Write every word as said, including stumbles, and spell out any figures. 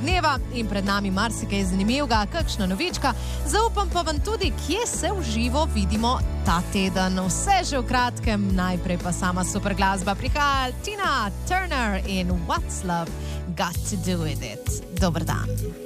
dneva in pred nami marsikaj zanimivega, kakšna novička. Zaupam pa vam tudi, kje se v živo vidimo ta teden. Vse že v kratkem, najprej pa sama super glasba. Prihaja Tina Turner in What's Love Got to Do With It. Dober dan.